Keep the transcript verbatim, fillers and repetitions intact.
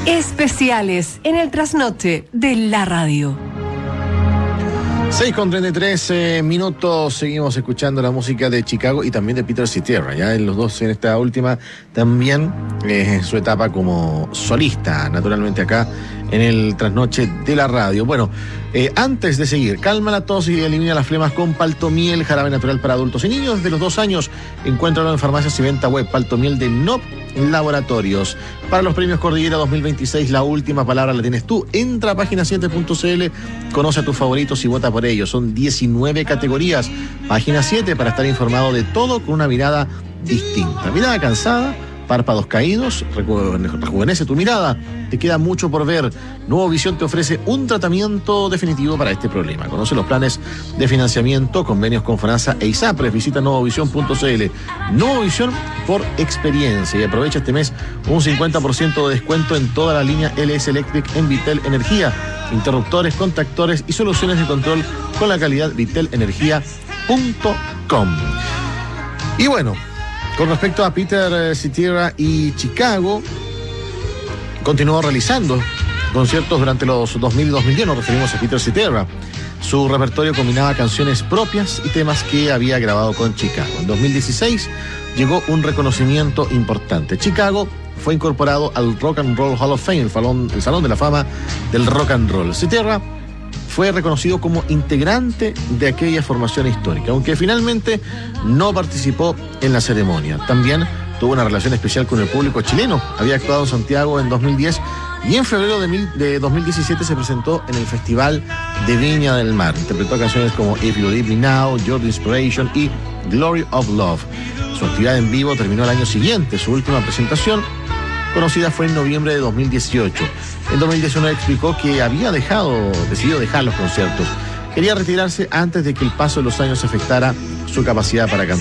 Especiales en el trasnoche de la radio. seis con treinta y tres eh, minutos, seguimos escuchando la música de Chicago y también de Peter Cetera, ya en los dos en esta última también eh, en su etapa como solista, naturalmente acá en el trasnoche de la radio. Bueno, eh, antes de seguir, calma la tos y elimina las flemas con Paltomiel, jarabe natural para adultos y niños desde los dos años. Encuéntralo en farmacias y venta web. Paltomiel de N O P Laboratorios. Para los premios Cordillera dos mil veintiséis, la última palabra la tienes tú. Entra a página siete punto c l, conoce a tus favoritos y vota por ellos. Son diecinueve categorías. Página siete para estar informado de todo con una mirada distinta. Mirada cansada, párpados caídos, rejuvenece tu mirada. Te queda mucho por ver. Nuevo Visión te ofrece un tratamiento definitivo para este problema. Conoce los planes de financiamiento, convenios con FONASA e ISAPRES. Visita nuevo visión punto c l. Nuevo Visión por experiencia. Y aprovecha este mes un cincuenta por ciento de descuento en toda la línea L S Electric en Vitel Energía. Interruptores, contactores y soluciones de control con la calidad vitel energía punto com. Y bueno, con respecto a Peter Cetera y Chicago, continuó realizando conciertos durante los dos mil y dos mil diez. Nos referimos a Peter Cetera. Su repertorio combinaba canciones propias y temas que había grabado con Chicago. En dos mil dieciséis llegó un reconocimiento importante. Chicago fue incorporado al Rock and Roll Hall of Fame, el salón, el salón de la fama del rock and roll. Cetera fue reconocido como integrante de aquella formación histórica, aunque finalmente no participó en la ceremonia. También tuvo una relación especial con el público chileno. Había actuado en Santiago en dos mil diez y en febrero de, mil, de dos mil diecisiete se presentó en el Festival de Viña del Mar. Interpretó canciones como If You Leave Me Now, Your Inspiration y Glory of Love. Su actividad en vivo terminó el año siguiente. Su última presentación conocida fue en noviembre de dos mil dieciocho. En dos mil diecinueve explicó que había dejado, decidido dejar los conciertos. Quería retirarse antes de que el paso de los años afectara su capacidad para cantar.